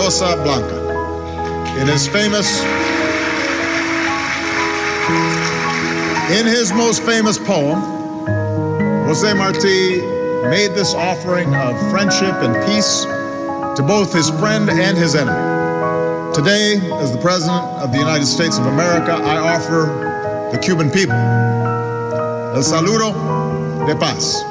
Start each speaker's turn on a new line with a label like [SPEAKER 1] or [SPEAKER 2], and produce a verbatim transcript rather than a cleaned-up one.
[SPEAKER 1] Rosa Blanca. In his famous, in his most famous poem, José Martí made this offering of friendship and peace to both his friend and his enemy. Today, as the President of the United States of America, I offer the Cuban people el saludo de paz.